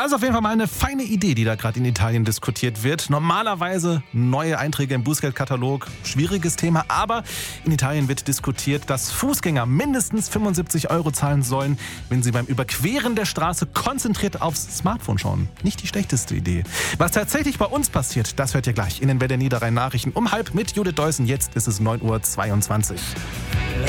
Das ist auf jeden Fall mal eine feine Idee, die da gerade in Italien diskutiert wird. Normalerweise neue Einträge im Bußgeldkatalog, schwieriges Thema, aber in Italien wird diskutiert, dass Fußgänger mindestens 75 € zahlen sollen, wenn sie beim Überqueren der Straße konzentriert aufs Smartphone schauen. Nicht die schlechteste Idee. Was tatsächlich bei uns passiert, das hört ihr gleich in den Welle Niederrhein Nachrichten um 12:30 mit Judith Deussen. Jetzt ist es 9:22 Uhr.